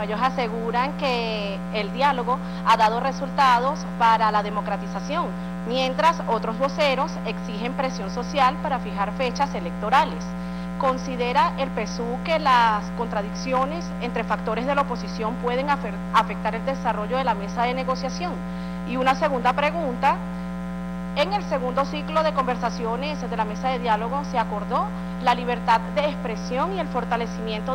Ellos aseguran que el diálogo ha dado resultados para la democratización, mientras otros voceros exigen presión social para fijar fechas electorales. ¿Considera el PSUV que las contradicciones entre factores de la oposición pueden afectar el desarrollo de la mesa de negociación? Y una segunda pregunta: en el segundo ciclo de conversaciones de la mesa de diálogo se acordó la libertad de expresión y el fortalecimiento